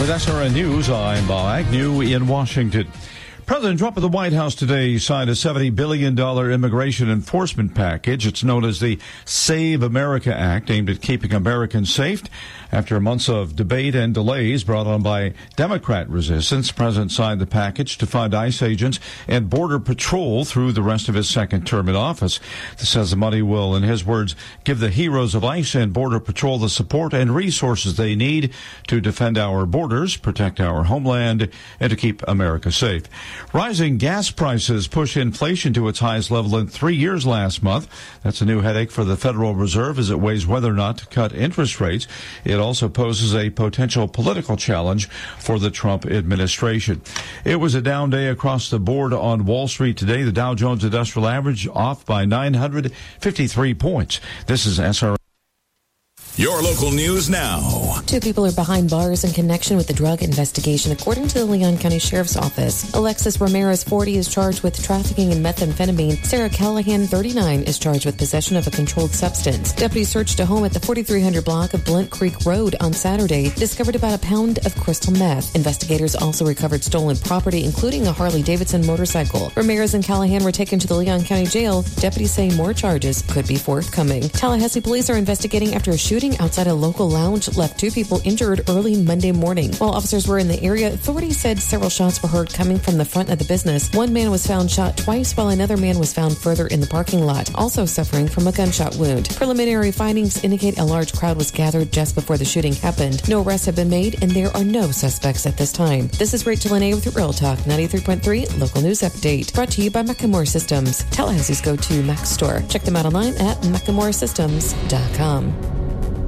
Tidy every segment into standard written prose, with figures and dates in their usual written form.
With SRN News, I'm Bob Agnew in Washington. President Trump at the White House today signed a $70 billion immigration enforcement package. It's known as the Save America Act, aimed at keeping Americans safe. After months of debate and delays brought on by Democrat resistance, the president signed the package to fund ICE agents and Border Patrol through the rest of his second term in office. This says the money will, in his words, give the heroes of ICE and Border Patrol the support and resources they need to defend our borders, protect our homeland, and to keep America safe. Rising gas prices push inflation to its highest level in 3 years last month. That's a new headache for the Federal Reserve as it weighs whether or not to cut interest rates. It also poses a potential political challenge for the Trump administration. It was a down day across the board on Wall Street today. The Dow Jones Industrial Average off by 953 points. This is SRN. Your local news now. 2 people are behind bars in connection with the drug investigation, according to the Leon County Sheriff's Office. Alexis Ramirez, 40, is charged with trafficking in methamphetamine. Sarah Callahan, 39, is charged with possession of a controlled substance. Deputies searched a home at the 4300 block of Blunt Creek Road on Saturday, discovered about a pound of crystal meth. Investigators also recovered stolen property, including a Harley-Davidson motorcycle. Ramirez and Callahan were taken to the Leon County Jail. Deputies say more charges could be forthcoming. Tallahassee police are investigating after a shooting outside a local lounge left 2 people injured early Monday morning. While officers were in the area, authorities said several shots were heard coming from the front of the business. 1 man was found shot twice, while another man was found further in the parking lot, also suffering from a gunshot wound. Preliminary findings indicate a large crowd was gathered just before the shooting happened. No arrests have been made, and there are no suspects at this time. This is Rachel Lene with Real Talk 93.3 Local News Update, brought to you by Macklemore Systems, Tallahassee's go-to Mac store. Check them out online at MacklemoreSystems.com.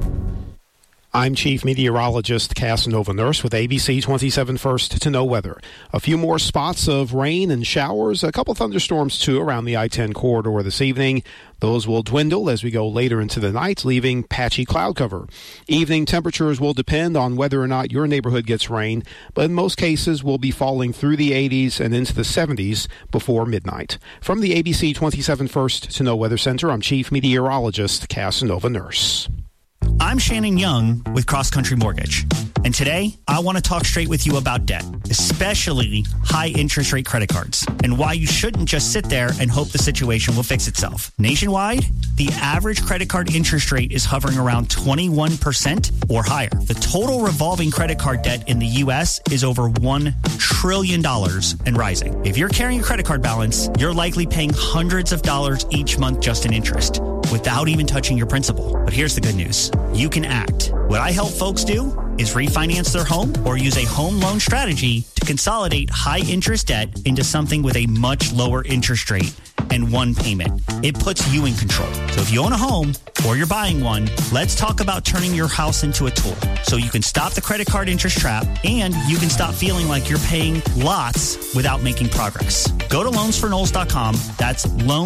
I'm Chief Meteorologist Casanova Nurse with ABC 27 First to Know Weather. A few more spots of rain and showers, a couple thunderstorms too around the I-10 corridor this evening. Those will dwindle as we go later into the night, leaving patchy cloud cover. Evening temperatures will depend on whether or not your neighborhood gets rain, but in most cases will be falling through the 80s and into the 70s before midnight. From the ABC 27 First to Know Weather Center, I'm Chief Meteorologist Casanova Nurse. I'm Shannon Young with Cross Country Mortgage, and today I want to talk straight with you about debt, especially high interest rate credit cards, and why you shouldn't just sit there and hope the situation will fix itself. Nationwide, the average credit card interest rate is hovering around 21% or higher. The total revolving credit card debt in the U.S. is over $1 trillion and rising. If you're carrying a credit card balance, you're likely paying hundreds of dollars each month just in interest, without even touching your principal. But here's the good news. You can act. What I help folks do is refinance their home or use a home loan strategy to consolidate high interest debt into something with a much lower interest rate and one payment. It puts you in control. So if you own a home or you're buying one, let's talk about turning your house into a tool so you can stop the credit card interest trap and you can stop feeling like you're paying lots without making progress. Go to loansforknowles.com. That's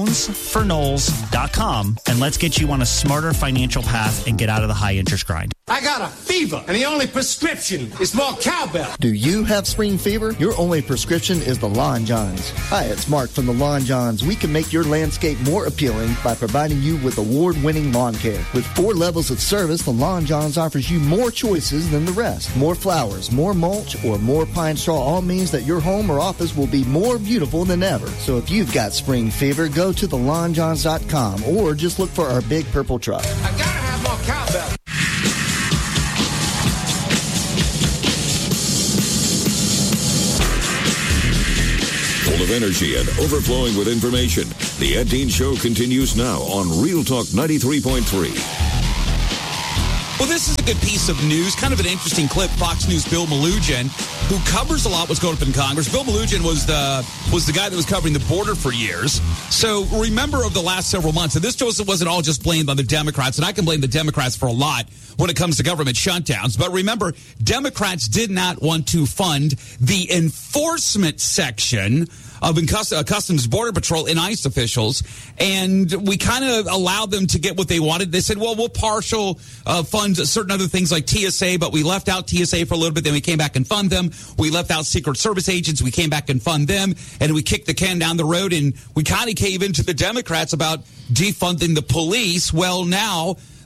loansforknowles.com, and let's get you on a smarter financial path and get out of the high interest grind. I got a fever, and the only prescription is more cowbell. Do you have spring fever? Your only prescription is the Lawn Johns. Hi, it's Mark from the Lawn Johns. We can make your landscape more appealing by providing you with award-winning lawn care. With 4 levels of service, the Lawn Johns offers you more choices than the rest. More flowers, more mulch, or more pine straw all means that your home or office will be more beautiful than ever. So if you've got spring fever, go to thelawnjohns.com or just look for our big purple truck. I gotta have more cowbell. Full of energy and overflowing with information, the Ed Dean Show continues now on Real Talk 93.3. Well, this is a good piece of news, kind of an interesting clip. Fox News' Bill Melugin, who covers a lot what's going up in Congress. Bill Melugin was the guy that was covering the border for years. So remember of the last several months, and this wasn't all just blamed on the Democrats, and I can blame the Democrats for a lot when it comes to government shutdowns. But remember, Democrats did not want to fund the enforcement section of Customs Border Patrol and ICE officials, and we kind of allowed them to get what they wanted. They said, well, we'll partial fund certain other things like TSA, but we left out TSA for a little bit, then we came back and fund them. We left out Secret Service agents, we came back and fund them, and we kicked the can down the road, and we kind of cave into the Democrats about defunding the police. Well, now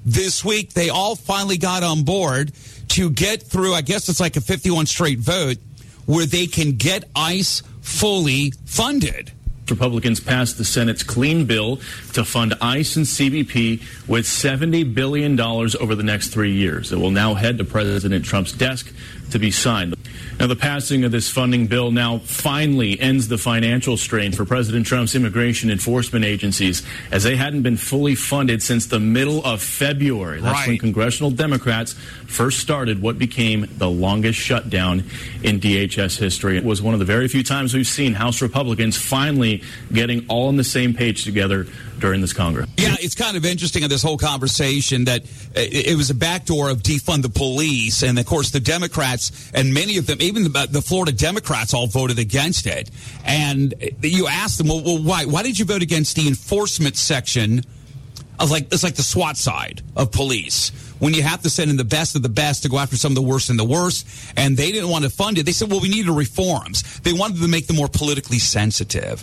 this week, they all finally got on board to get through, I guess it's like a 51 straight vote, where they can get ICE fully funded. Republicans passed the Senate's clean bill to fund ICE and CBP with $70 billion over the next 3 years. It will now head to President Trump's desk to be signed. Now, the passing of this funding bill now finally ends the financial strain for President Trump's immigration enforcement agencies, as they hadn't been fully funded since the middle of February. That's when congressional Democrats first started what became the longest shutdown in DHS history. It was one of the very few times we've seen House Republicans finally getting all on the same page together during this Congress. Yeah, it's kind of interesting in this whole conversation that it was a backdoor of defund the police. And, of course, the Democrats and many of them, even the Florida Democrats, all voted against it. And you ask them, well, why? Why did you vote against the enforcement section of, it's like the SWAT side of police, when you have to send in the best of the best to go after some of the worst and the worst? And they didn't want to fund it. They said, well, we needed reforms. They wanted to make them more politically sensitive.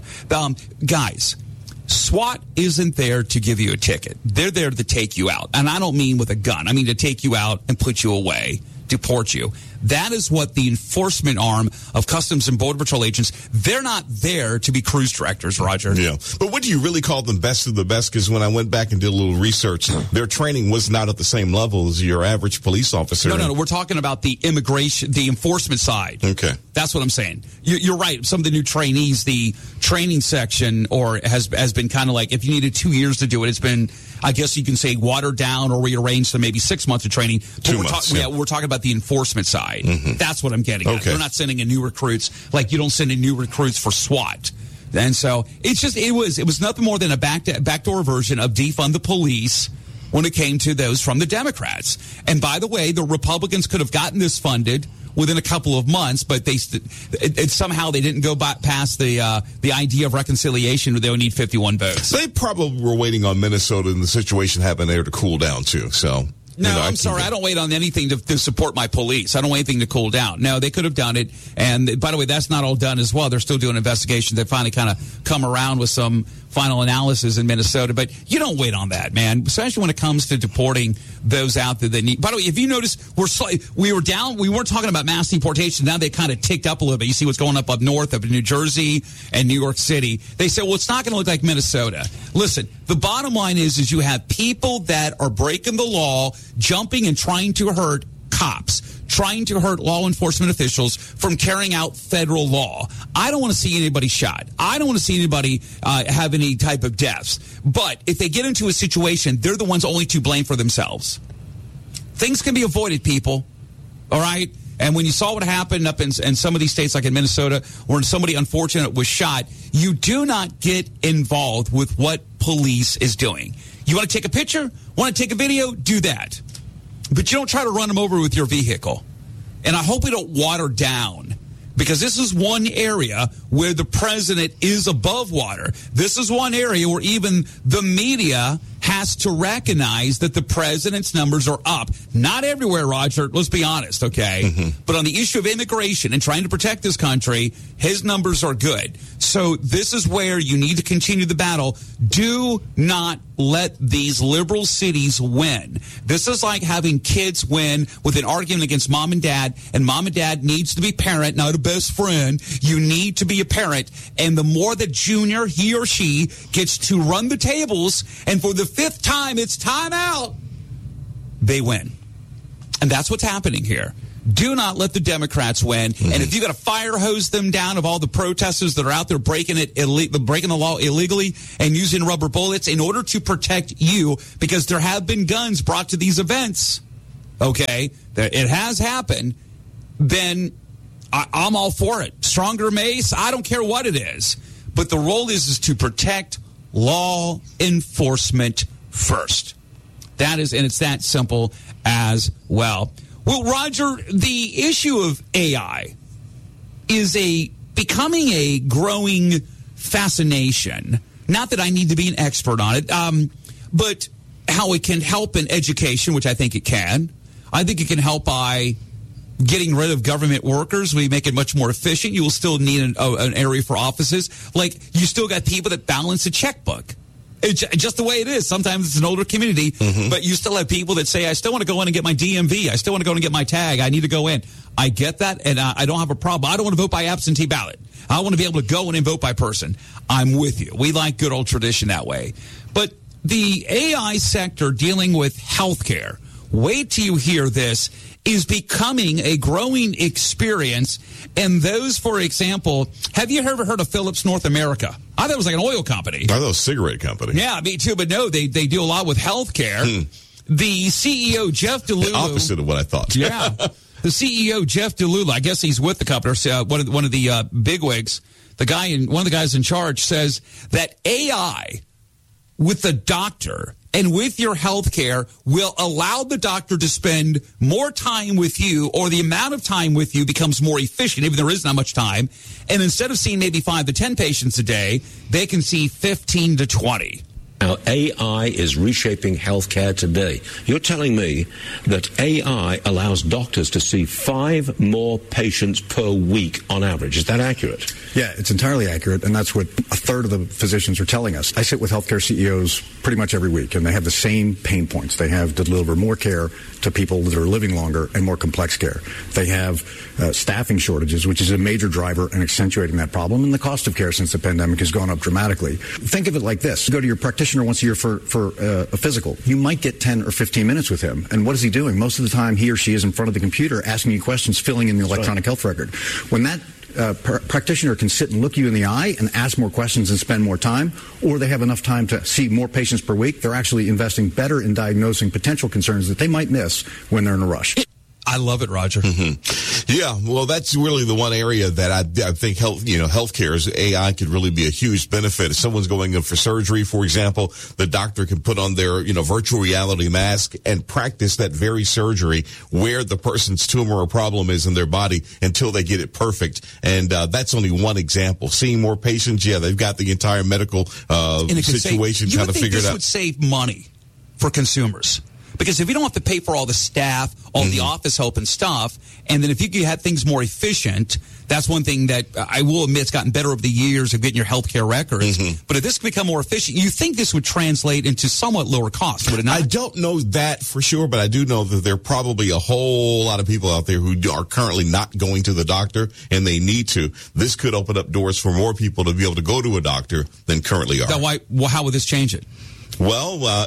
Guys, SWAT isn't there to give you a ticket. They're there to take you out. And I don't mean with a gun. I mean to take you out and put you away, deport you. That is what the enforcement arm of Customs and Border Patrol agents, they're not there to be cruise directors, Roger. Yeah. But what do you really call them best of the best? Because when I went back and did a little research, their training was not at the same level as your average police officer. No. We're talking about the the enforcement side. Okay. That's what I'm saying. You're right. Some of the new trainees, the training section has been kind of like, if you needed 2 years to do it, it's been, I guess you can say, watered down or rearranged to maybe 6 months of training. 2 months. We're talking about the enforcement side. Mm-hmm. That's what I'm getting at. They're not sending in new recruits like you don't send in new recruits for SWAT. And so it was nothing more than a backdoor version of defund the police when it came to those from the Democrats. And by the way, the Republicans could have gotten this funded within a couple of months, but somehow they didn't go past the idea of reconciliation where they would need 51 votes. They probably were waiting on Minnesota and the situation happened there to cool down too. So. No, I'm sorry. I don't wait on anything to support my police. I don't want anything to cool down. No, they could have done it. And by the way, that's not all done as well. They're still doing investigations. They finally kind of come around with some final analysis in Minnesota. But you don't wait on that, man, especially when it comes to deporting those out that they need. By the way, if you notice, we were down. We weren't talking about mass deportation. Now they kind of ticked up a little bit. You see what's going up north of New Jersey and New York City. They said, well, it's not going to look like Minnesota. Listen, the bottom line is you have people that are breaking the law, jumping and trying to hurt cops, trying to hurt law enforcement officials from carrying out federal law. I don't want to see anybody shot. I don't want to see anybody have any type of deaths. But if they get into a situation, they're the ones only to blame for themselves. Things can be avoided, people. All right? And when you saw what happened up in some of these states, like in Minnesota, where somebody unfortunate was shot, you do not get involved with what police is doing. You want to take a picture? Want to take a video? Do that. But you don't try to run them over with your vehicle. And I hope we don't water down, because this is one area where the president is above water. This is one area where even the media has to recognize that the president's numbers are up. Not everywhere, Roger. Let's be honest, okay? Mm-hmm. But on the issue of immigration and trying to protect this country, his numbers are good. So this is where you need to continue the battle. Do not let these liberal cities win. This is like having kids win with an argument against mom and dad needs to be parent, not a best friend. You need to be a parent. And the more that Junior, he or she, gets to run the tables, and for the 5th time it's time out, they win. And that's what's happening here. Do not let the Democrats win. Mm-hmm. And if you got to fire hose them down of all the protesters that are out there breaking the law illegally and using rubber bullets in order to protect you, because there have been guns brought to these events, okay, it has happened, then I'm all for it. Stronger mace, I don't care what it is. But the role is to protect law enforcement first. That is, and it's that simple as well. Well, Roger, the issue of AI is becoming a growing fascination. Not that I need to be an expert on it, but how it can help in education, which I think it can. I think it can help by getting rid of government workers. We make it much more efficient. You will still need an area for offices. Like, you still got people that balance a checkbook. It's just the way it is. Sometimes it's an older community, but you still have people that say, I still want to go in and get my DMV. I still want to go in and get my tag. I need to go in. I get that, and I don't have a problem. I don't want to vote by absentee ballot. I want to be able to go in and vote by person. I'm with you. We like good old tradition that way. But the AI sector dealing with healthcare, wait till you hear this, is becoming a growing experience. And those, for example, have you ever heard of Phillips North America? I thought it was like an oil company. I thought it was a cigarette company. Yeah, me too. But no, they do a lot with healthcare. The CEO, Jeff DeLulu. The opposite of what I thought. Yeah. The CEO, Jeff DeLulu, I guess he's with the company, one of the bigwigs, one of the guys in charge says that AI with the doctor and with your health care will allow the doctor to spend more time with you, or the amount of time with you becomes more efficient, even though there is not much time. And instead of seeing maybe 5 to 10 patients a day, they can see 15 to 20. Now, AI is reshaping healthcare today. You're telling me that AI allows doctors to see 5 more patients per week on average. Is that accurate? Yeah, it's entirely accurate, and that's what a third of the physicians are telling us. I sit with healthcare CEOs pretty much every week, and they have the same pain points. They have to deliver more care to people that are living longer and more complex care. They have staffing shortages, which is a major driver and accentuating that problem, and the cost of care since the pandemic has gone up dramatically. Think of it like this. You go to your practitioner once a year for a physical. You might get 10 or 15 minutes with him, and what is he doing? Most of the time, he or she is in front of the computer asking you questions, filling in the electronic health record. When that practitioner can sit and look you in the eye and ask more questions and spend more time, or they have enough time to see more patients per week, they're actually investing better in diagnosing potential concerns that they might miss when they're in a rush. I love it, Roger. Yeah, well, that's really the one area that I think healthcare's AI could really be a huge benefit. If someone's going in for surgery, for example, the doctor can put on their virtual reality mask and practice that very surgery where the person's tumor or problem is in their body until they get it perfect. And that's only one example. Seeing more patients, yeah, they've got the entire medical situation kind of figured out. This would save money for consumers. Because if you don't have to pay for all the staff, all the office help and stuff, and then if you could have things more efficient, that's one thing that I will admit it's gotten better over the years of getting your healthcare records. But if this could become more efficient, you think this would translate into somewhat lower costs, would it not? I don't know that for sure, but I do know that there are probably a whole lot of people out there who are currently not going to the doctor, and they need to. This could open up doors for more people to be able to go to a doctor than currently are. Now, how would this change it? Well,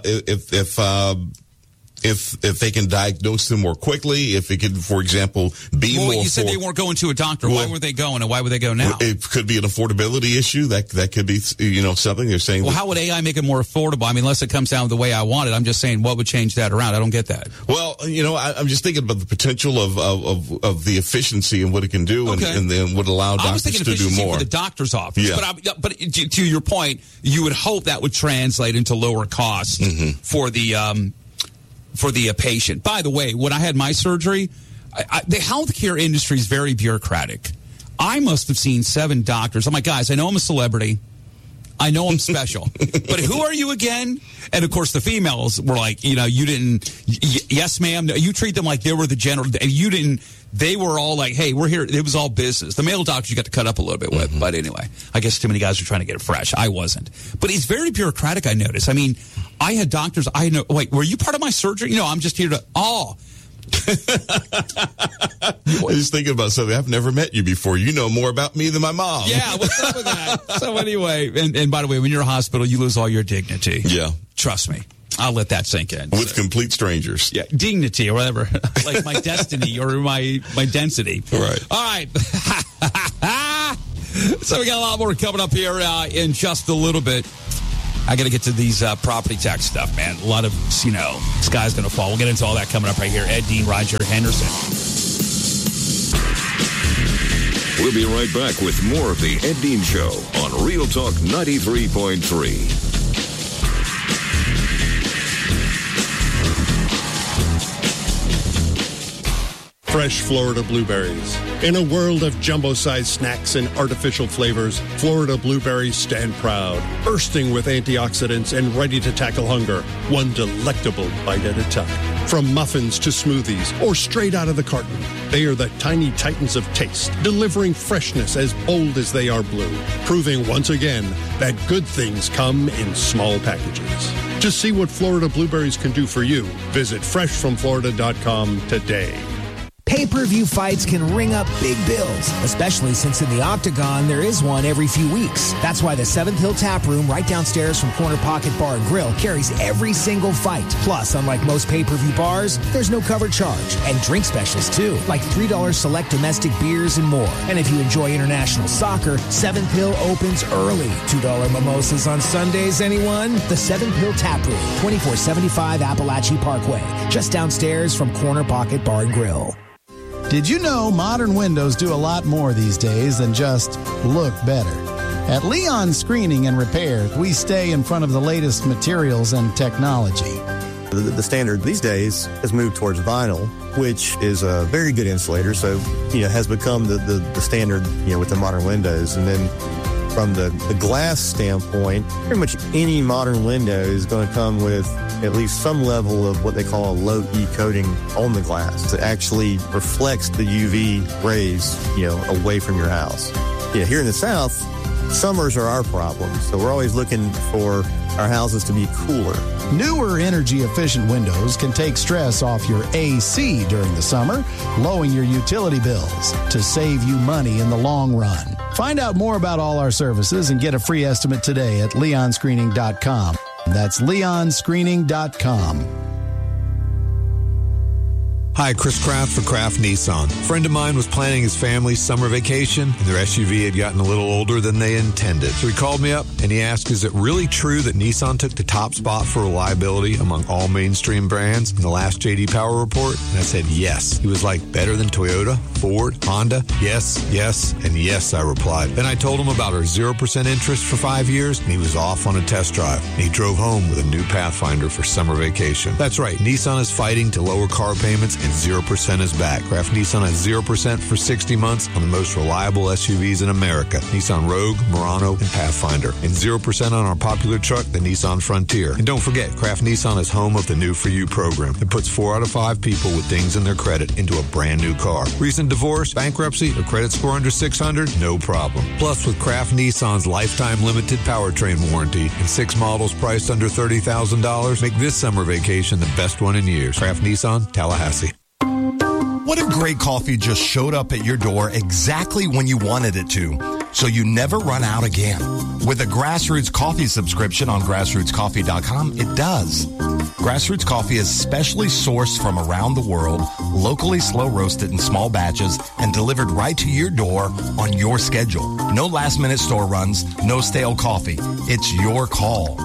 if they can diagnose them more quickly, if it could, for example, be more. You said they weren't going to a doctor. Why were they going, and why would they go now? It could be an affordability issue. That could be something they're saying. Well, how would AI make it more affordable? I mean, unless it comes down the way I want it. I'm just saying, what would change that around? I don't get that. Well, I'm just thinking about the potential of the efficiency and what it can do, and then would allow doctors to do more. For the doctor's office. Yeah. But to your point, you would hope that would translate into lower costs for the patient. By the way, when I had my surgery, the healthcare industry is very bureaucratic. I must have seen 7 doctors. I'm like, guys, I know I'm a celebrity. I know I'm special. But who are you again? And, of course, the females were like, you didn't, yes, ma'am. You treat them like they were the general. You didn't. They were all like, hey, we're here. It was all business. The male doctors you got to cut up a little bit with. But anyway, I guess too many guys were trying to get it fresh. I wasn't. But it's very bureaucratic, I noticed. I mean, I had doctors. Wait, were you part of my surgery? No, I'm just here to, I was thinking about something. I've never met you before. You know more about me than my mom. Yeah, what's up with that? So anyway, and by the way, when you're in a hospital, you lose all your dignity. Yeah. Trust me. I'll let that sink in. With complete strangers. Yeah, dignity or whatever. Like my destiny or my density. Right. All right. So we got a lot more coming up here in just a little bit. I got to get to these property tax stuff, man. A lot of, sky's going to fall. We'll get into all that coming up right here. Ed, Dean, Roger, Henderson. We'll be right back with more of the Ed Dean Show on Real Talk 93.3. Fresh Florida blueberries. In a world of jumbo-sized snacks and artificial flavors, Florida blueberries stand proud, bursting with antioxidants and ready to tackle hunger, one delectable bite at a time. From muffins to smoothies or straight out of the carton, They are the tiny titans of taste, delivering freshness as bold as they are blue, proving once again that good things come in small packages. To see what Florida blueberries can do for you, visit freshfromflorida.com today. Pay-per-view fights can ring up big bills, especially since in the Octagon there is one every few weeks. That's why the 7th Hill Tap Room right downstairs from Corner Pocket Bar and Grill carries every single fight. Plus, unlike most pay-per-view bars, there's no cover charge. And drink specials too, like $3 select domestic beers and more. And if you enjoy international soccer, 7th Hill opens early. $2 mimosas on Sundays, anyone? The 7th Hill Tap Room, 2475 Appalachia Parkway, just downstairs from Corner Pocket Bar and Grill. Did you know modern windows do a lot more these days than just look better? At Leon Screening and Repair, we stay in front of the latest materials and technology. The standard these days has moved towards vinyl, which is a very good insulator, so has become the standard with the modern windows. And then from the glass standpoint, pretty much any modern window is going to come with at least some level of what they call a low E coating on the glass. It actually reflects the UV rays, away from your house. Here in the South, summers are our problem, so we're always looking for our houses to be cooler. Newer energy-efficient windows can take stress off your AC during the summer, lowering your utility bills to save you money in the long run. Find out more about all our services and get a free estimate today at leonscreening.com. That's leonscreening.com. Hi, Chris Kraft for Kraft Nissan. A friend of mine was planning his family's summer vacation, and their SUV had gotten a little older than they intended. So he called me up, and he asked, is it really true that Nissan took the top spot for reliability among all mainstream brands in the last J.D. Power report? And I said, yes. He was like, better than Toyota, Ford, Honda? Yes, yes, and yes, I replied. Then I told him about our 0% interest for 5 years, and he was off on a test drive. And he drove home with a new Pathfinder for summer vacation. That's right, Nissan is fighting to lower car payments, and 0% is back. Kraft Nissan has 0% for 60 months on the most reliable SUVs in America. Nissan Rogue, Murano, and Pathfinder. And 0% on our popular truck, the Nissan Frontier. And don't forget, Kraft Nissan is home of the New For You program. It puts 4 out of 5 people with dings in their credit into a brand new car. Recent divorce, bankruptcy, or credit score under 600? No problem. Plus, with Kraft Nissan's lifetime limited powertrain warranty and 6 models priced under $30,000, make this summer vacation the best one in years. Kraft Nissan, Tallahassee. What if great coffee just showed up at your door exactly when you wanted it to, so you never run out again? With a Grassroots Coffee subscription on grassrootscoffee.com, it does. Grassroots Coffee is specially sourced from around the world, locally slow roasted in small batches, and delivered right to your door on your schedule. No last-minute store runs, no stale coffee. It's your call.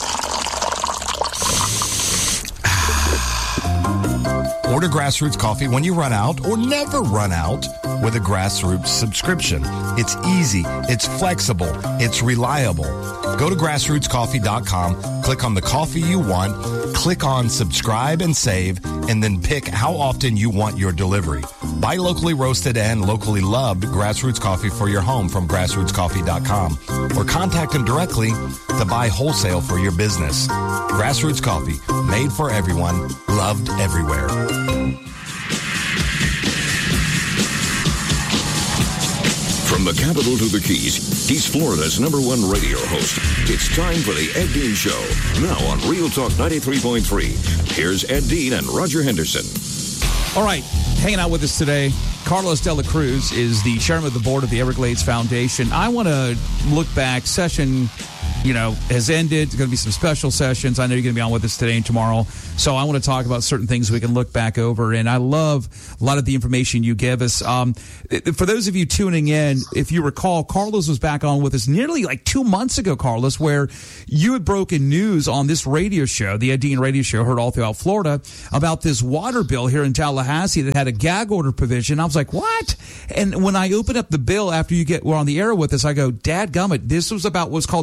Order Grassroots Coffee when you run out or never run out with a Grassroots subscription. It's easy, it's flexible, it's reliable. Go to grassrootscoffee.com, click on the coffee you want, click on subscribe and save, and then pick how often you want your delivery. Buy locally roasted and locally loved Grassroots Coffee for your home from grassrootscoffee.com, or contact them directly to buy wholesale for your business. Grassroots Coffee, made for everyone, loved everywhere. From the capital to the Keys, he's Florida's #1 radio host. It's time for the Ed Dean Show, now on Real Talk 93.3. Here's Ed Dean and Roger Henderson. All right, hanging out with us today, Carlos de la Cruz is the chairman of the board of the Everglades Foundation. I want to look back. Session, has ended. There's going to be some special sessions. I know you're going to be on with us today and tomorrow. So I want to talk about certain things we can look back over. And I love a lot of the information you give us. For those of you tuning in, if you recall, Carlos was back on with us nearly like 2 months ago, Carlos, where you had broken news on this radio show, the Ed Dean radio show, heard all throughout Florida, about this water bill here in Tallahassee that had a gag order provision. I was like, what? And when I opened up the bill after were on the air with us, I go, dadgummit, this was about what's called the disparity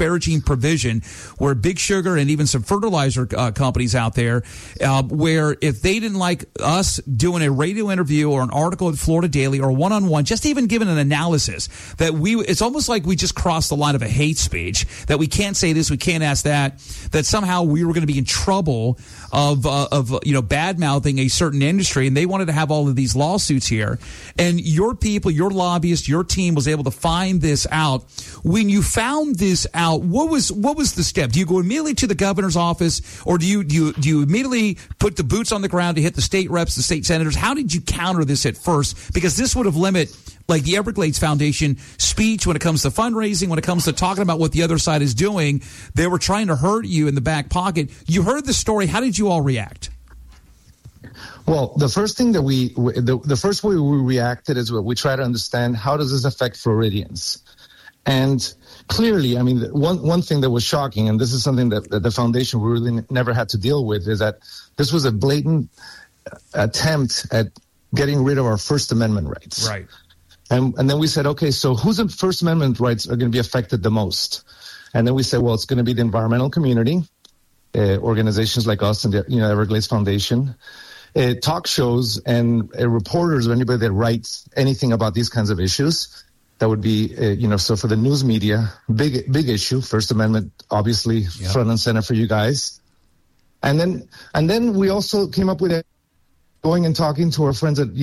disparaging provision where Big Sugar and even some fertilizer companies out there, where if they didn't like us doing a radio interview or an article at Florida Daily or one-on-one, just even giving an analysis, that it's almost like we just crossed the line of a hate speech, that we can't say this, we can't ask that somehow we were going to be in trouble of bad-mouthing a certain industry, and they wanted to have all of these lawsuits here. And your people, your lobbyists, your team was able to find this out. When you found this out, what was the step? Do you go immediately to the governor's office, or do you immediately put the boots on the ground to hit the state reps, the state senators? How did you counter this at first? Because this would have limited, like the Everglades Foundation speech when it comes to fundraising, when it comes to talking about what the other side is doing. They were trying to hurt you in the back pocket. You heard the story. How did you all react? Well, the first thing that the first way we reacted is we try to understand how does this affect Floridians. And clearly, I mean, one thing that was shocking, and this is something that the foundation really never had to deal with, is that this was a blatant attempt at getting rid of our First Amendment rights. Right. And then we said, okay, so whose First Amendment rights are going to be affected the most? And then we said, well, it's going to be the environmental community, organizations like us and the Everglades Foundation, talk shows and reporters or anybody that writes anything about these kinds of issues. That would be, so for the news media, big issue. First Amendment, obviously, front and center for you guys. And then we also came up with going and talking to our friends at,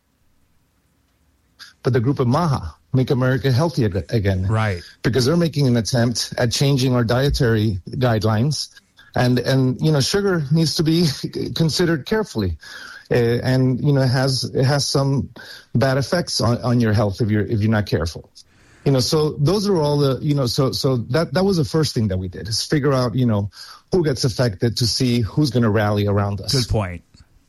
but the group of MAHA, Make America Healthy Again. Right. Because they're making an attempt at changing our dietary guidelines. And sugar needs to be considered carefully. And it has some bad effects on your health if you're not careful. So those are all the so that was the first thing that we did, is figure out who gets affected to see who's going to rally around us. Good point.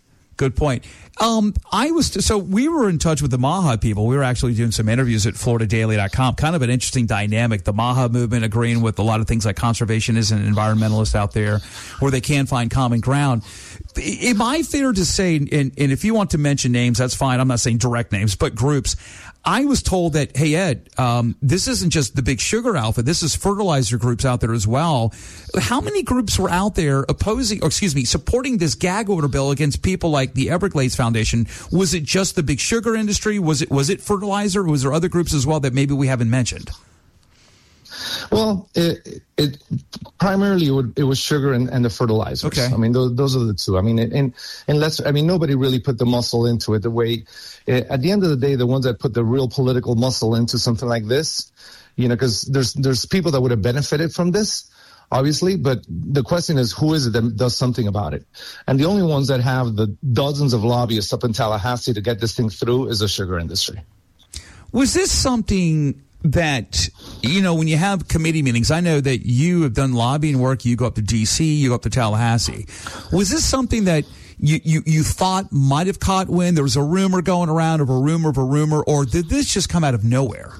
So we were in touch with the MAHA people. We were actually doing some interviews at FloridaDaily.com. Kind of an interesting dynamic. The MAHA movement agreeing with a lot of things like conservationists and environmentalists out there, where they can find common ground. Am I fair to say, and if you want to mention names, that's fine. I'm not saying direct names, but groups. I was told that, hey, Ed, this isn't just the Big Sugar outfit. This is fertilizer groups out there as well. How many groups were out there supporting this gag order bill against people like the Everglades Foundation? Was it just the Big Sugar industry? Was it fertilizer? Was there other groups as well that maybe we haven't mentioned? Well, it primarily it was sugar and the fertilizers. Okay. I mean, those are the two. I mean, nobody really put the muscle into it the way. At the end of the day, the ones that put the real political muscle into something like this, because there's people that would have benefited from this, obviously, but the question is, who is it that does something about it? And the only ones that have the dozens of lobbyists up in Tallahassee to get this thing through is the sugar industry. Was this something that, when you have committee meetings, I know that you have done lobbying work, you go up to D.C., you go up to Tallahassee. Was this something that you thought might have caught wind? There was a rumor going around of a rumor, or did this just come out of nowhere?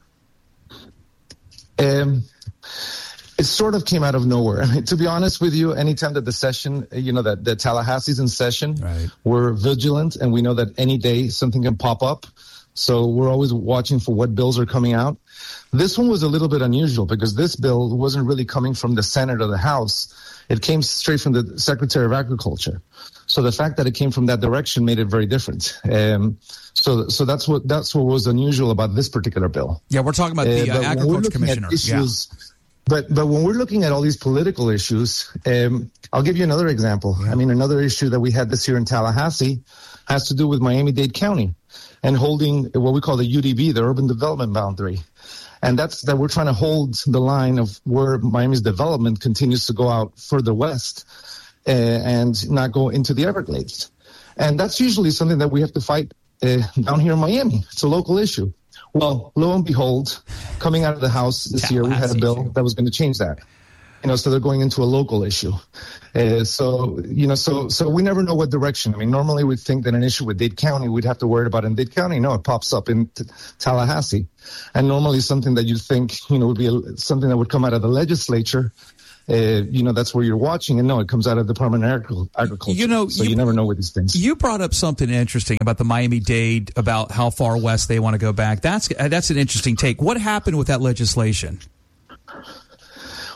It sort of came out of nowhere. I mean, to be honest with you, anytime that the session, that Tallahassee's in session, right, we're vigilant, and we know that any day something can pop up. So we're always watching for what bills are coming out. This one was a little bit unusual because this bill wasn't really coming from the Senate or the House. It came straight from the Secretary of Agriculture. So the fact that it came from that direction made it very different. So that's what was unusual about this particular bill. Yeah, we're talking about the Agriculture Commissioner. But when we're looking at all these political issues, I'll give you another example. I mean, another issue that we had this year in Tallahassee has to do with Miami-Dade County and holding what we call the UDB, the urban development boundary. And that's that we're trying to hold the line of where Miami's development continues to go out further west and not go into the Everglades. And that's usually something that we have to fight down here in Miami. It's a local issue. Well, lo and behold, coming out of the House this year, we had a bill that was going to change that. So they're going into a local issue. So we never know what direction. I mean, normally we'd think that an issue with Dade County, we'd have to worry about in Dade County. No, it pops up in Tallahassee. And normally something that you think, would be something that would come out of the legislature, that's where you're watching. And no, it comes out of the Department of Agriculture. So you never know with these things. You brought up something interesting about the Miami-Dade, about how far west they want to go back. That's an interesting take. What happened with that legislation?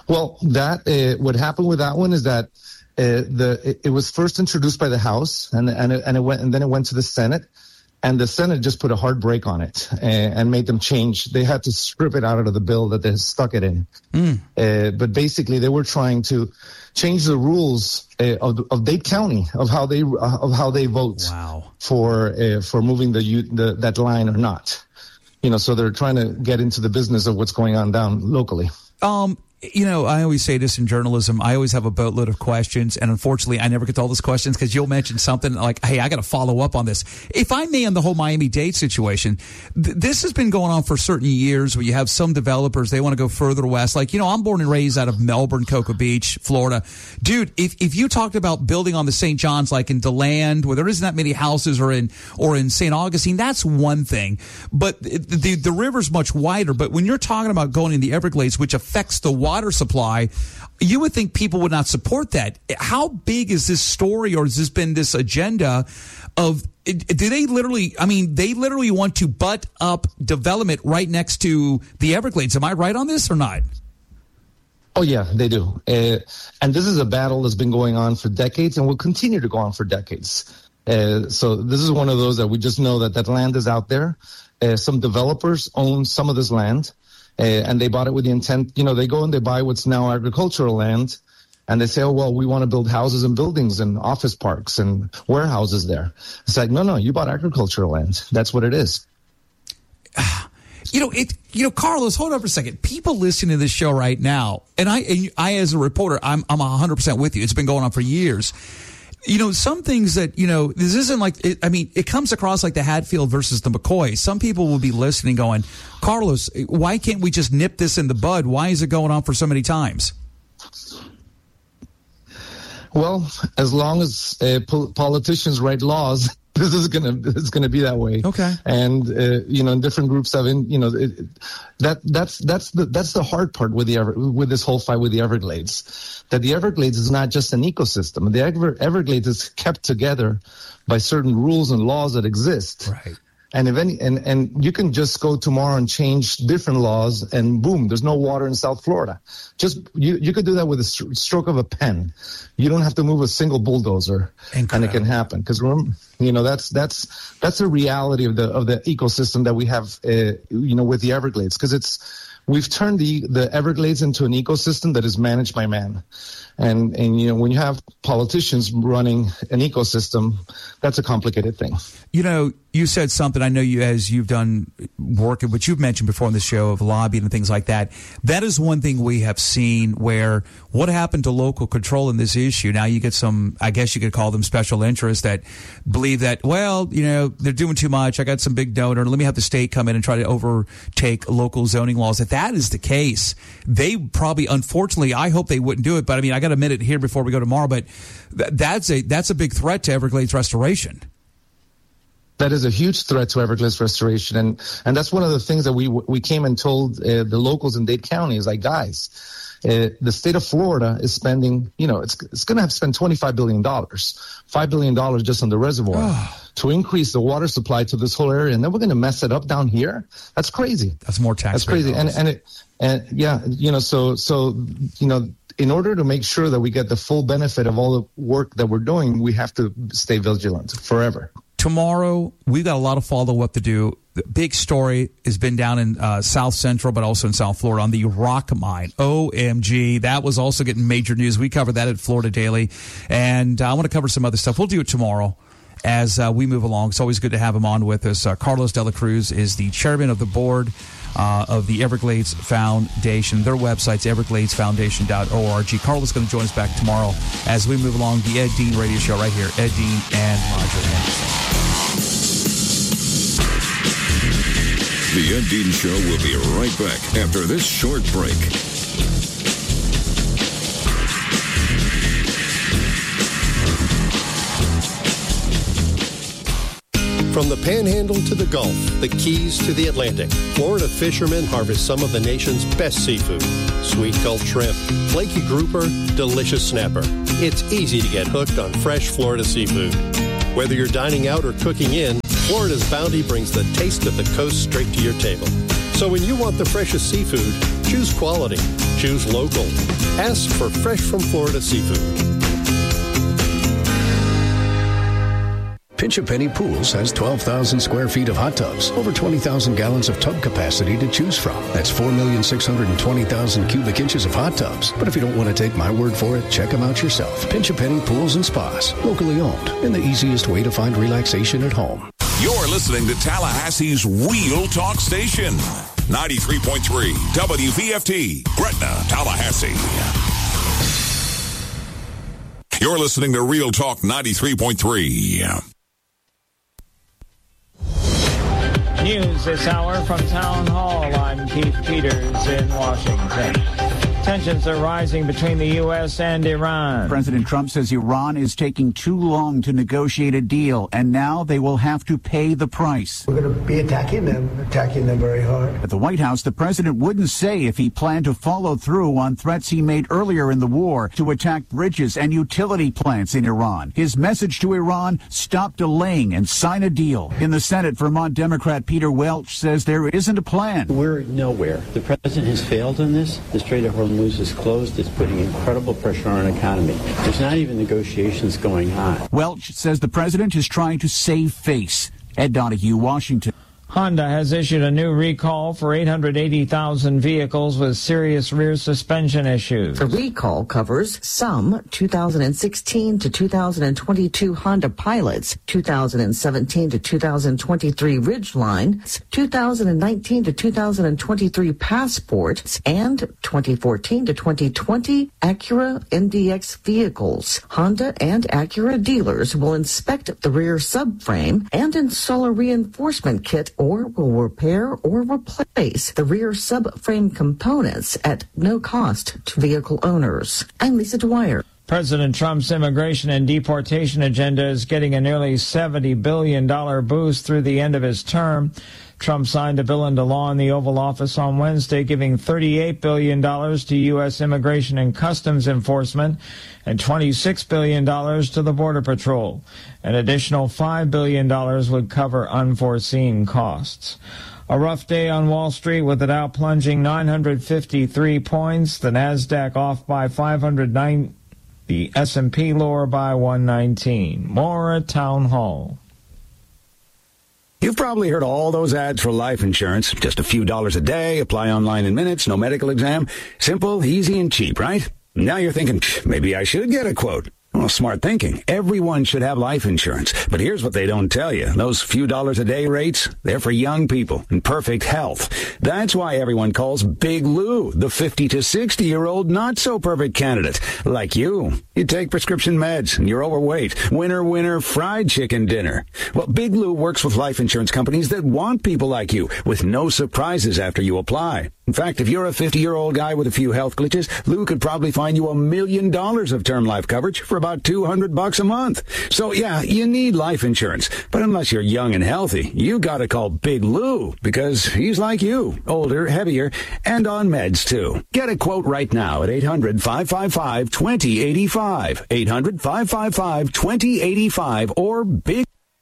Well, what happened with that one is that it was first introduced by the House, and then it went to the Senate, and the Senate just put a hard brake on it and made them change. They had to strip it out of the bill that they stuck it in. But basically, they were trying to change the rules of Dade County of how they vote for moving that line or not. So they're trying to get into the business of what's going on down locally. I always say this in journalism. I always have a boatload of questions, and unfortunately, I never get to all those questions because you'll mention something like, hey, I got to follow up on this. If I may, on the whole Miami-Dade situation, this has been going on for certain years where you have some developers, they want to go further west. Like, I'm born and raised out of Melbourne, Cocoa Beach, Florida. Dude, if you talked about building on the St. John's, like in DeLand, where there isn't that many houses, or in St. Augustine, that's one thing. But the river's much wider. But when you're talking about going in the Everglades, which affects the water supply, you would think people would not support that. How big is this story, or has this been this agenda of, do they literally, they literally want to butt up development right next to the Everglades. Am I right on this or not? Oh, yeah, they do. And this is a battle that's been going on for decades and will continue to go on for decades. So this is one of those that we just know that land is out there. Some developers own some of this land. And they bought it with the intent, they go and they buy what's now agricultural land, and they say, oh, well, we want to build houses and buildings and office parks and warehouses there. It's like, no, you bought agricultural land. That's what it is. Carlos, hold on for a second. People listening to this show right now, and I as a reporter, I'm 100% with you. It's been going on for years. Some things that, this isn't like, it comes across like the Hatfield versus the McCoy. Some people will be listening going, Carlos, why can't we just nip this in the bud? Why is it going on for so many times? Well, as long as politicians write laws, it's gonna be that way. Okay. And different groups have that's the hard part with this whole fight with the Everglades. That the Everglades is not just an ecosystem. The Everglades is kept together by certain rules and laws that exist. Right. And and you can just go tomorrow and change different laws, and boom, there's no water in South Florida. Just you could do that with a stroke of a pen. You don't have to move a single bulldozer, and it can happen. Because that's a reality of the ecosystem that we have, with the Everglades. Because we've turned the Everglades into an ecosystem that is managed by man. And when you have politicians running an ecosystem, that's a complicated thing. You said something, I know you've done work, which you've mentioned before on the show, of lobbying and things like that. That is one thing we have seen where what happened to local control in this issue. Now you get some, I guess you could call them special interests that believe that, well, they're doing too much. I got some big donor. Let me have the state come in and try to overtake local zoning laws. If that is the case, they probably, unfortunately, I hope they wouldn't do it. But I got to admit it here before we go tomorrow, but that's a big threat to Everglades restoration. That is a huge threat to Everglades restoration, and that's one of the things that we came and told the locals in Dade County is like, guys, the state of Florida is spending, it's going to have to spend $25 billion, $5 billion just on the reservoir to increase the water supply to this whole area, and then we're going to mess it up down here. That's crazy. That's more tax. That's crazy, in order to make sure that we get the full benefit of all the work that we're doing, we have to stay vigilant forever. Tomorrow, we've got a lot of follow-up to do. The big story has been down in South Central, but also in South Florida on the rock mine. OMG. That was also getting major news. We covered that at Florida Daily. And I want to cover some other stuff. We'll do it tomorrow as we move along. It's always good to have him on with us. Carlos de la Cruz is the chairman of the board of the Everglades Foundation. Their website's evergladesfoundation.org. Carlos is going to join us back tomorrow as we move along the Ed Dean Radio Show right here. Ed Dean and Roger Henderson. The Ed Dean Show will be right back after this short break. From the Panhandle to the Gulf, the Keys to the Atlantic, Florida fishermen harvest some of the nation's best seafood. Sweet Gulf shrimp, flaky grouper, delicious snapper. It's easy to get hooked on fresh Florida seafood. Whether you're dining out or cooking in, Florida's bounty brings the taste of the coast straight to your table. So when you want the freshest seafood, choose quality. Choose local. Ask for Fresh from Florida Seafood. Pinch A Penny Pools has 12,000 square feet of hot tubs, over 20,000 gallons of tub capacity to choose from. That's 4,620,000 cubic inches of hot tubs. But if you don't want to take my word for it, check them out yourself. Pinch A Penny Pools and Spas, locally owned, and the easiest way to find relaxation at home. You're listening to Tallahassee's Real Talk Station. 93.3 WVFT, Gretna, Tallahassee. You're listening to Real Talk 93.3. News this hour from Town Hall. I'm Keith Peters in Washington. Tensions are rising between the U.S. and Iran. President Trump says Iran is taking too long to negotiate a deal, and now they will have to pay the price. We're going to be attacking them very hard. At the White House, the president wouldn't say if he planned to follow through on threats he made earlier in the war to attack bridges and utility plants in Iran. His message to Iran, stop delaying and sign a deal. In the Senate, Vermont Democrat Peter Welch says there isn't a plan. We're nowhere. The president has failed on this. The Strait of Hormuz is closed. It's putting incredible pressure on our economy. There's not even negotiations going on. Welch says the president is trying to save face. Ed Donahue, Washington. Honda has issued a new recall for 880,000 vehicles with serious rear suspension issues. The recall covers some 2016 to 2022 Honda Pilots, 2017 to 2023 Ridgeline, 2019 to 2023 Passport, and 2014 to 2020 Acura NDX vehicles. Honda and Acura dealers will inspect the rear subframe and install a reinforcement kit or will repair or replace the rear subframe components at no cost to vehicle owners. I'm Lisa Dwyer. President Trump's immigration and deportation agenda is getting a nearly $70 billion boost through the end of his term. Trump signed a bill into law in the Oval Office on Wednesday, giving $38 billion to U.S. Immigration and Customs Enforcement and $26 billion to the Border Patrol. An additional $5 billion would cover unforeseen costs. A rough day on Wall Street with the Dow plunging 953 points, the Nasdaq off by 509, the S&P lower by 119. More at Town Hall. You've probably heard all those ads for life insurance. Just a few dollars a day, apply online in minutes, no medical exam. Simple, easy, and cheap, right? Now you're thinking, maybe I should get a quote. Well, smart thinking. Everyone should have life insurance. But here's what they don't tell you. Those few dollars a day rates, they're for young people in perfect health. That's why everyone calls Big Lou the 50 to 60-year-old not-so-perfect candidate. Like you. You take prescription meds and you're overweight. Winner, winner, fried chicken dinner. Well, Big Lou works with life insurance companies that want people like you with no surprises after you apply. In fact, if you're a 50-year-old guy with a few health glitches, Lou could probably find you $1 million of term life coverage for about $200 a month. So yeah, you need life insurance. But unless you're young and healthy, you gotta call Big Lou because he's like you, older, heavier, and on meds too. Get a quote right now at 800-555-2085. 800-555-2085 or Big.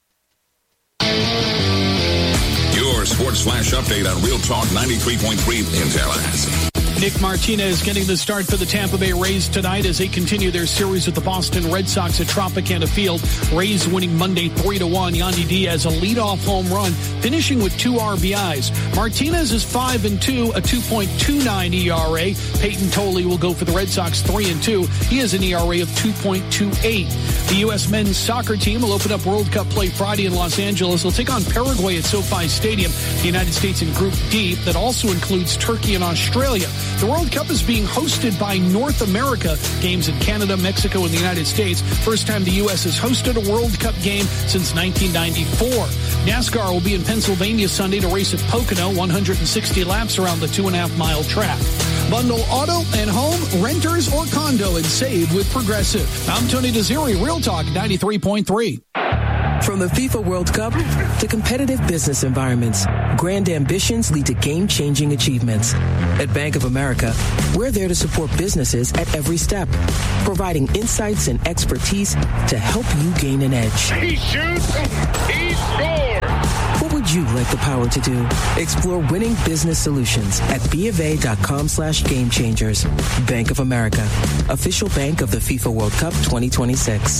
Your Sports Flash update on Real Talk 93.3 in Tallahassee. Nick Martinez getting the start for the Tampa Bay Rays tonight as they continue their series with the Boston Red Sox at Tropicana Field. Rays winning Monday 3-1. Yandy Diaz a leadoff home run, finishing with 2 RBIs. Martinez is 5-2, a 2.29 ERA. Peyton Tolley will go for the Red Sox 3-2. He has an ERA of 2.28. The U.S. men's soccer team will open up World Cup play Friday in Los Angeles. They'll take on Paraguay at SoFi Stadium. The United States in Group D that also includes Turkey and Australia. The World Cup is being hosted by North America. Games in Canada, Mexico, and the United States. First time the U.S. has hosted a World Cup game since 1994. NASCAR will be in Pennsylvania Sunday to race at Pocono, 160 laps around the 2.5-mile track. Bundle auto and home, renters, or condo and save with Progressive. I'm Tony Desiri, Real Talk 93.3. From the FIFA World Cup to competitive business environments, grand ambitions lead to game-changing achievements. At Bank of America, we're there to support businesses at every step, providing insights and expertise to help you gain an edge. He shoots, he scores! What would you like the power to do. Explore winning business solutions at BofA.com/gamechangers. Bank of America, official bank of the FIFA World Cup 2026.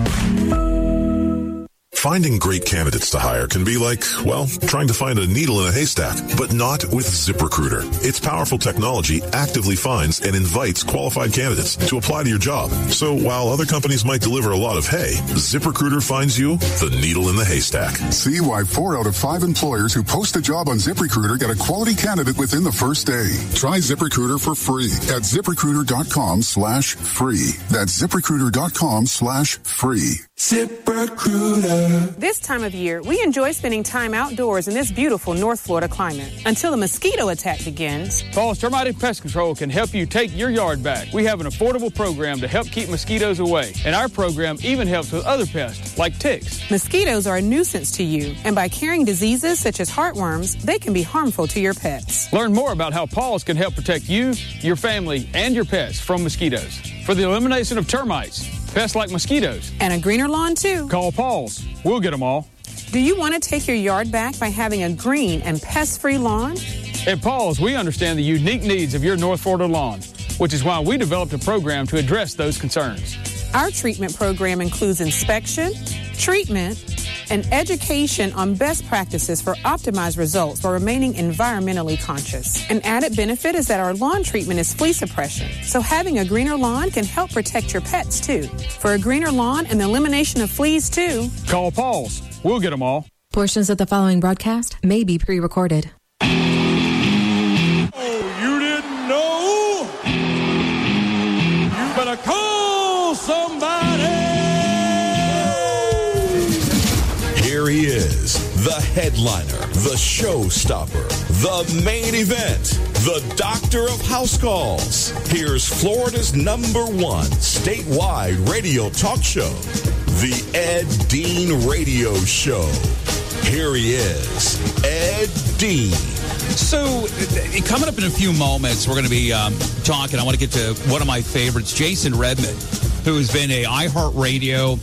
Finding great candidates to hire can be like, well, trying to find a needle in a haystack, but not with ZipRecruiter. Its powerful technology actively finds and invites qualified candidates to apply to your job. So while other companies might deliver a lot of hay, ZipRecruiter finds you the needle in the haystack. See why 4 out of 5 employers who post a job on ZipRecruiter get a quality candidate within the first day. Try ZipRecruiter for free at ZipRecruiter.com/free. That's ZipRecruiter.com/free. ZipRecruiter. This time of year, we enjoy spending time outdoors in this beautiful North Florida climate until the mosquito attack begins. Paul's Termite and Pest Control can help you take your yard back. We have an affordable program to help keep mosquitoes away, and our program even helps with other pests like ticks. Mosquitoes are a nuisance to you, and by carrying diseases such as heartworms, they can be harmful to your pets. Learn more about how Paul's can help protect you, your family, and your pets from mosquitoes. For the elimination of termites, pests like mosquitoes, and a greener lawn, too. Call Paul's. We'll get them all. Do you want to take your yard back by having a green and pest-free lawn? At Paul's, we understand the unique needs of your North Florida lawn, which is why we developed a program to address those concerns. Our treatment program includes inspection, treatment, and education on best practices for optimized results while remaining environmentally conscious. An added benefit is that our lawn treatment is flea suppression, so having a greener lawn can help protect your pets, too. For a greener lawn and the elimination of fleas, too, call Paul's. We'll get them all. Portions of the following broadcast may be pre-recorded. Oh, you didn't know? You better call somebody. Here he is, the headliner, the showstopper, the main event, the doctor of house calls. Here's Florida's #1 statewide radio talk show, the Ed Dean Radio Show. Here he is, Ed Dean. So, coming up in a few moments, we're going to be talking. I want to get to one of my favorites, Jason Redmond, who has been a iHeartRadio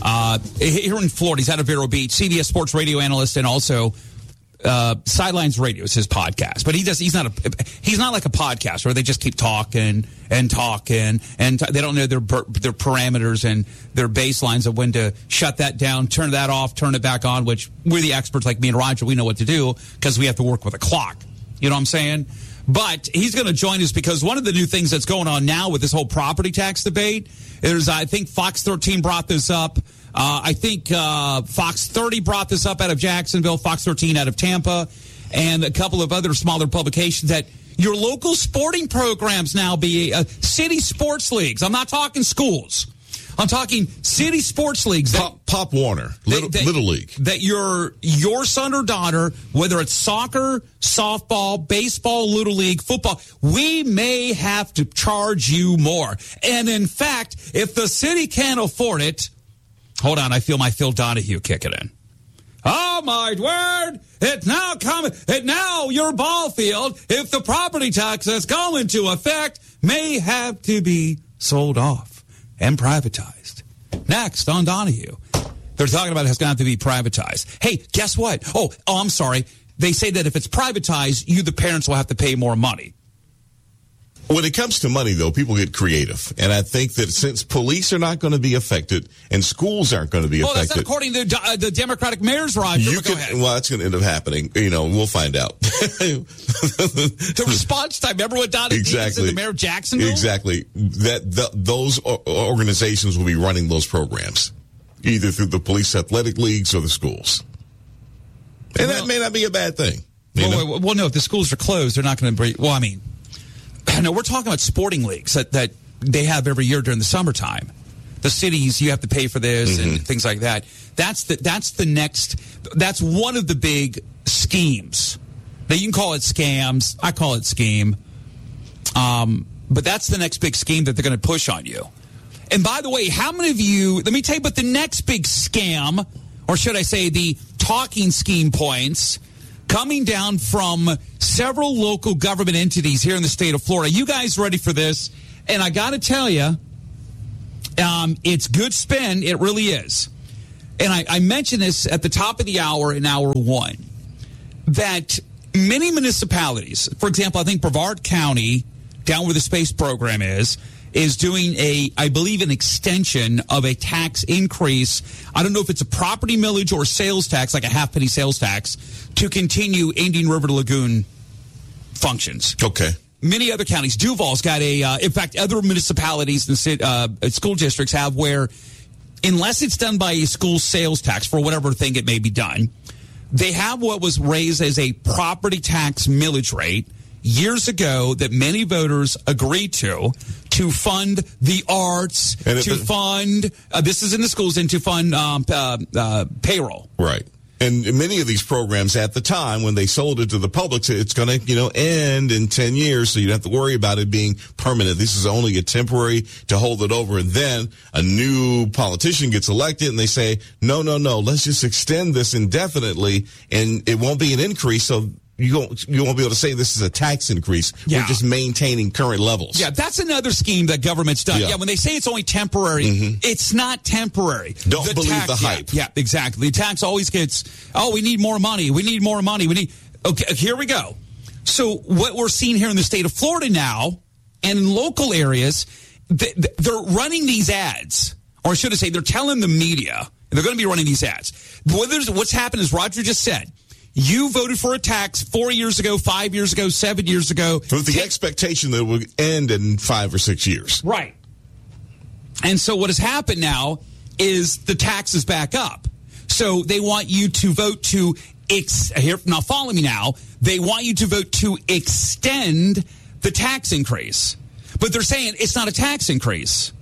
here in Florida. He's out of Vero Beach, CBS Sports radio analyst, and also Sidelines Radio is his podcast. But he's not like a podcast where they just keep talking and talking, and they don't know their parameters and their baselines of when to shut that down, turn that off, turn it back on, which we're the experts like me and Roger. We know what to do because we have to work with a clock. You know what I'm saying? But he's going to join us because one of the new things that's going on now with this whole property tax debate is, I think Fox 13 brought this up. I think Fox 30 brought this up out of Jacksonville, Fox 13 out of Tampa, and a couple of other smaller publications that your local sporting programs now be city sports leagues. I'm not talking schools. I'm talking city sports leagues. Pop Warner, Little League. That your son or daughter, whether it's soccer, softball, baseball, Little League, football, we may have to charge you more. And in fact, if the city can't afford it, hold on, I feel my Phil Donahue kicking in. Oh, my word, it's now coming. Now your ball field, if the property tax that's going into effect, may have to be sold off and privatized. Next on Donahue. They're talking about it's going to have to be privatized. Hey, guess what? Oh, I'm sorry. They say that if it's privatized, you, the parents, will have to pay more money. When it comes to money, though, people get creative. And I think that since police are not going to be affected and schools aren't going to be affected. Well, that's not according to the Democratic mayors, Roger. Well, that's going to end up happening. We'll find out. The response time. Remember what Donahue said, the mayor of Jacksonville? Exactly. Those organizations will be running those programs, either through the police athletic leagues or the schools. And that may not be a bad thing. Well, no, if the schools are closed, they're not going to bring. Well, I mean, no, we're talking about sporting leagues that they have every year during the summertime. The cities, you have to pay for this and things like that. That's the next. That's one of the big schemes. Now, you can call it scams. I call it scheme. But that's the next big scheme that they're going to push on you. And by the way, how many of you, let me tell you about the next big scam, or should I say the talking scheme points, coming down from several local government entities here in the state of Florida. You guys ready for this? And I got to tell you, it's good spin. It really is. And I mentioned this at the top of the hour in hour one. that many municipalities, for example, I think Brevard County, down where the space program is doing I believe, an extension of a tax increase. I don't know if it's a property millage or sales tax, like a half-penny sales tax, to continue Indian River Lagoon functions. Okay. Many other counties. Duval's got in fact, other municipalities and school districts have where, unless it's done by a school sales tax for whatever thing it may be done, they have what was raised as a property tax millage rate years ago that many voters agreed to fund the arts, fund, this is in the schools, and to fund payroll. Right. And many of these programs at the time, when they sold it to the public, it's going to, end in 10 years, so you don't have to worry about it being permanent. This is only a temporary to hold it over. And then a new politician gets elected and they say, no, let's just extend this indefinitely and it won't be an increase. So you won't be able to say this is a tax increase. Yeah. We're just maintaining current levels. Yeah, that's another scheme that government's done. Yeah, when they say it's only temporary, it's not temporary. Don't believe the hype. Yeah, exactly. The tax always gets, we need more money. We need more money. Okay, here we go. So what we're seeing here in the state of Florida now and in local areas, they're running these ads. Or should I say, they're telling the media they're going to be running these ads. What's happened is Roger just said, you voted for a tax 4 years ago, 5 years ago, 7 years ago. With the expectation that it will end in 5 or 6 years. Right. And so what has happened now is the tax is back up. So they want you to vote to, now follow me now, they want you to vote to extend the tax increase. But they're saying it's not a tax increase.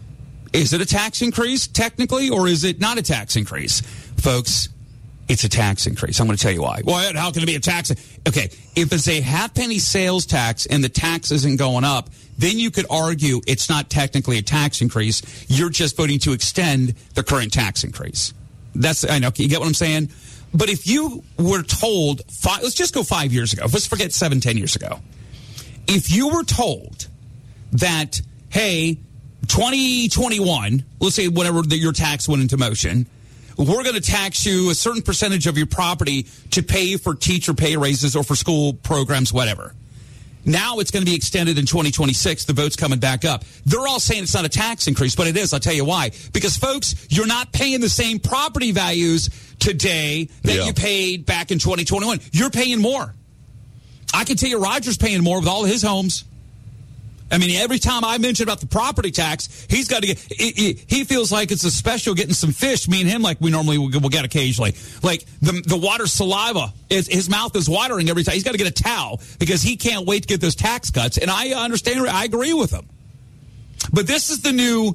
Is it a tax increase technically, or is it not a tax increase? Folks, it's a tax increase. I'm going to tell you why. Well, how can it be a tax? Okay, if it's a half-penny sales tax and the tax isn't going up, then you could argue it's not technically a tax increase. You're just voting to extend the current tax increase. I know, you get what I'm saying? But if you were told, let's just go 5 years ago. Let's forget 7-10 years ago. If you were told that, hey, 2021, let's say whenever your tax went into motion, we're going to tax you a certain percentage of your property to pay for teacher pay raises or for school programs, whatever. Now it's going to be extended in 2026. The vote's coming back up. They're all saying it's not a tax increase, but it is. I'll tell you why. Because, folks, you're not paying the same property values today that you paid back in 2021. You're paying more. I can tell you Roger's paying more with all of his homes. I mean, every time I mention about the property tax, he's got to get, he feels like it's a special getting some fish, me and him, like we normally will get occasionally. Like the water saliva, his mouth is watering every time. He's got to get a towel because he can't wait to get those tax cuts. And I understand, I agree with him. But this is the new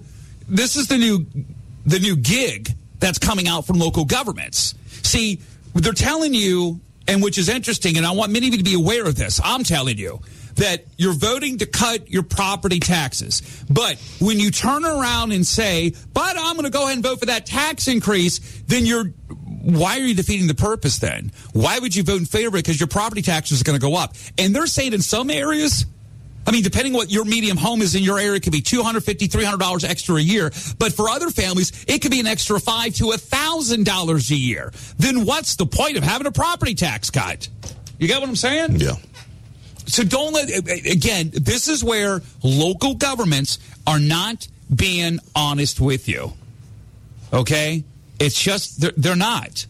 gig that's coming out from local governments. See, they're telling you, and which is interesting, and I want many of you to be aware of this. I'm telling you that you're voting to cut your property taxes. But when you turn around and say, but I'm going to go ahead and vote for that tax increase, then why are you defeating the purpose then? Why would you vote in favor of it? Because your property taxes are going to go up. And they're saying in some areas, I mean, depending what your medium home is in your area, it could be $250, $300 extra a year. But for other families, it could be an extra $500 to $1,000 a year. Then what's the point of having a property tax cut? You get what I'm saying? Yeah. So again, this is where local governments are not being honest with you. Okay? It's just, they're not.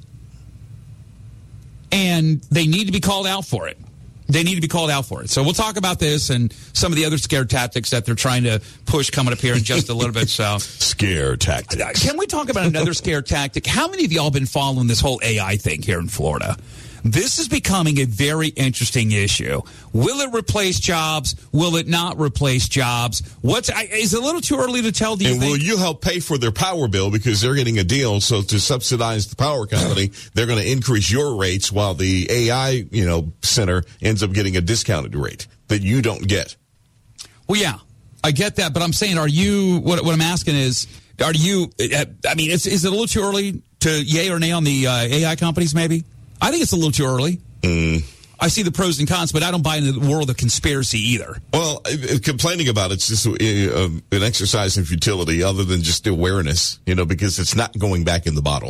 And they need to be called out for it. They need to be called out for it. So we'll talk about this and some of the other scare tactics that they're trying to push coming up here in just a little bit. So scare tactics. Can we talk about another scare tactic? How many of y'all been following this whole AI thing here in Florida? This is becoming a very interesting issue. Will it replace jobs? Will it not replace jobs? Is it a little too early to tell, do you think? Will you help pay for their power bill because they're getting a deal? So to subsidize the power company, they're going to increase your rates while the AI, center ends up getting a discounted rate that you don't get. Well, yeah, I get that. But I'm saying, what I'm asking is, is it a little too early to yay or nay on the AI companies maybe? I think it's a little too early. I see the pros and cons, but I don't buy into the world of conspiracy either. Well, complaining about it's just an exercise in futility other than just awareness, because it's not going back in the bottle.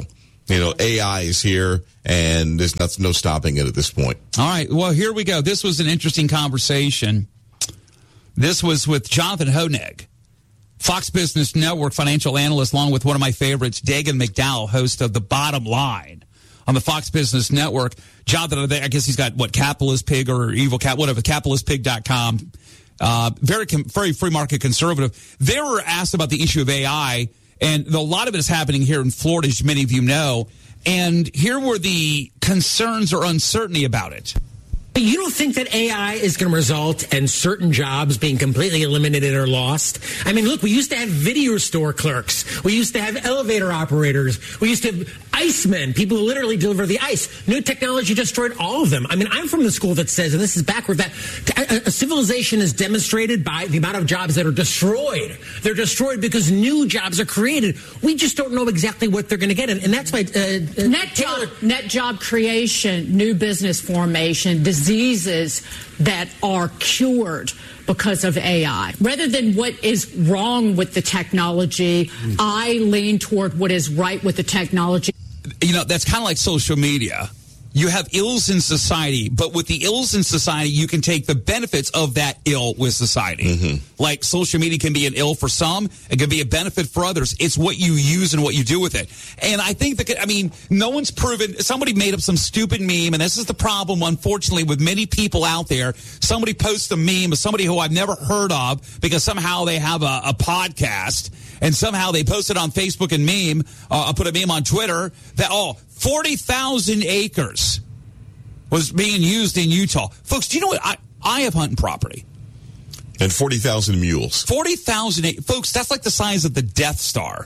AI is here, and there's no stopping it at this point. All right. Well, here we go. This was an interesting conversation. This was with Jonathan Hoenig, Fox Business Network financial analyst, along with one of my favorites, Dagan McDowell, host of The Bottom Line on the Fox Business Network. Jonathan, I guess he's got, Capitalist Pig or Evil Cat, whatever, capitalistpig.com. Very free market conservative. They were asked about the issue of AI, and a lot of it is happening here in Florida, as many of you know. And here were the concerns or uncertainty about it. You don't think that AI is going to result in certain jobs being completely eliminated or lost? I mean, look, we used to have video store clerks. We used to have elevator operators. We used to have icemen, people who literally deliver the ice. New technology destroyed all of them. I mean, I'm from the school that says, and this is backward, that a civilization is demonstrated by the amount of jobs that are destroyed. They're destroyed because new jobs are created. We just don't know exactly what they're going to get. And that's why net job creation, new business formation, diseases that are cured because of AI. Rather than what is wrong with the technology, I lean toward what is right with the technology. That's kind of like social media. You have ills in society, but with the ills in society, you can take the benefits of that ill with society. Mm-hmm. Like social media can be an ill for some, it can be a benefit for others. It's what you use and what you do with it. And I think no one's proven, somebody made up some stupid meme, and this is the problem, unfortunately, with many people out there. Somebody posts a meme of somebody who I've never heard of because somehow they have a podcast, and somehow they post it on Facebook and meme, put a meme on Twitter that, 40,000 acres was being used in Utah. Folks, do you know what? I have hunting property. And 40,000 mules. 40,000 folks, that's like the size of the Death Star.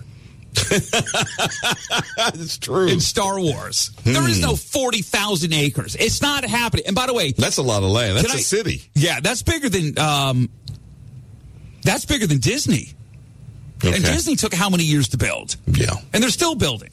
It's true. In Star Wars. There is no 40,000 acres. It's not happening. And by the way, that's a lot of land. That's a city. Yeah, that's bigger than Disney. Okay. And Disney took how many years to build? Yeah. And they're still building.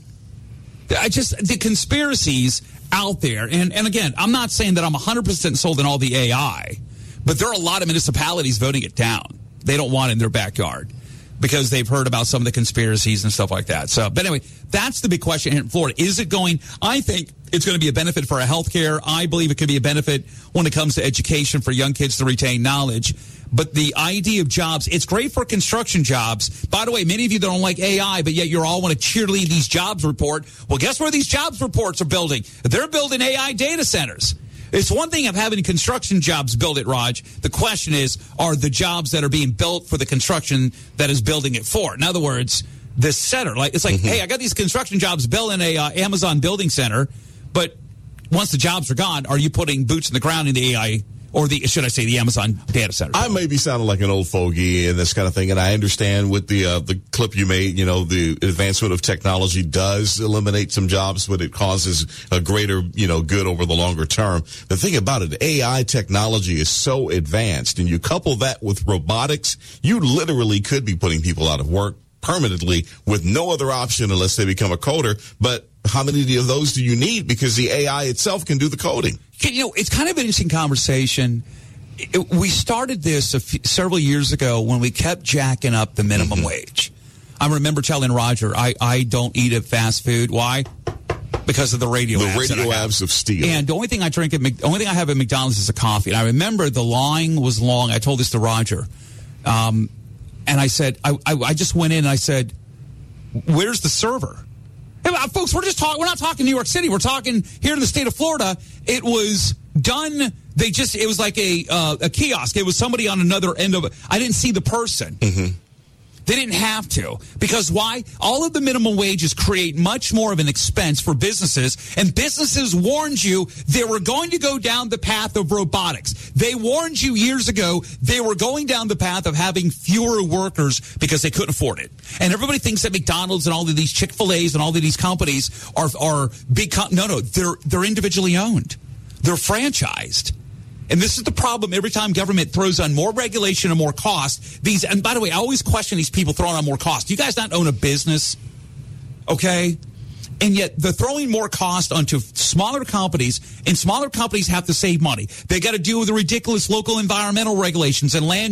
The conspiracies out there, and again, I'm not saying that I'm 100% sold on all the AI, but there are a lot of municipalities voting it down. They don't want it in their backyard because they've heard about some of the conspiracies and stuff like that. So, but anyway, that's the big question here in Florida. Is it going? I think it's going to be a benefit for our healthcare. I believe it could be a benefit when it comes to education for young kids to retain knowledge. But the idea of jobs, it's great for construction jobs. By the way, many of you that don't like AI, but yet you all want to cheerlead these jobs report. Well, guess where these jobs reports are building? They're building AI data centers. It's one thing of having construction jobs build it, Raj. The question is, are the jobs that are being built for the construction that is building it for? In other words, the center. It's like, hey, I got these construction jobs building a Amazon building center, but once the jobs are gone, are you putting boots in the ground in the AI or the Amazon data center? I may be sounding like an old fogey and this kind of thing, and I understand with the clip you made, the advancement of technology does eliminate some jobs, but it causes a greater, good over the longer term. The thing about it, AI technology is so advanced, and you couple that with robotics, you literally could be putting people out of work permanently with no other option unless they become a coder. But how many of those do you need? Because the AI itself can do the coding. It's kind of an interesting conversation. We started this several years ago when we kept jacking up the minimum wage. I remember telling Roger, I don't eat at fast food. Why? Because of the radioactives of steel. And the only thing I have at McDonald's is a coffee. And I remember the line was long. I told this to Roger. And I said, I just went in and I said, where's the server? Hey, folks, we're not talking New York City. We're talking here in the state of Florida. It was done. It was like a kiosk. It was somebody on another end of it. I didn't see the person. Mm-hmm. They didn't have to. Because why? All of the minimum wages create much more of an expense for businesses, and businesses warned you they were going to go down the path of robotics. They warned you years ago they were going down the path of having fewer workers because they couldn't afford it. And everybody thinks that McDonald's and all of these Chick-fil-A's and all of these companies are big. No, they're individually owned. They're franchised. And this is the problem every time government throws on more regulation and more cost. And by the way, I always question these people throwing on more cost. Do you guys not own a business? Okay? And yet they're throwing more cost onto smaller companies, and smaller companies have to save money. They got to deal with the ridiculous local environmental regulations and land